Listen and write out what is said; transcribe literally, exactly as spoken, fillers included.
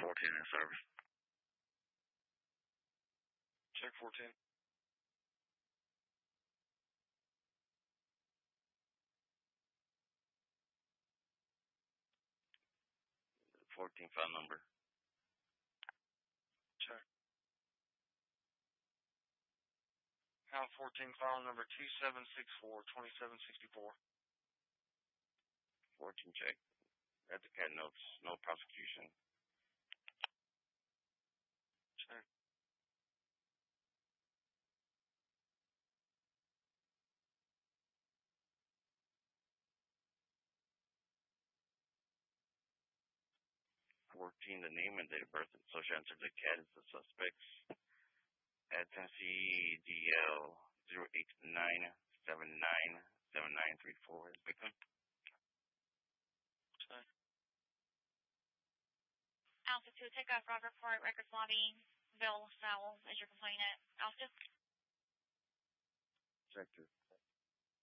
fourteen in service. Check fourteen. fourteen file number. Check. Pound fourteen, file number two seven six four, twenty-seven sixty-four. fourteen check. Got the cat notes. No prosecution. Check. fourteen, the name and date of birth and social answer to the cat is the suspects. At Tennessee D L zero eight nine seven nine seven nine three four is victim. Check. Alpha two, take off Roger Report, records lobby. Bill Sowell is your complainant. Alpha? Check two.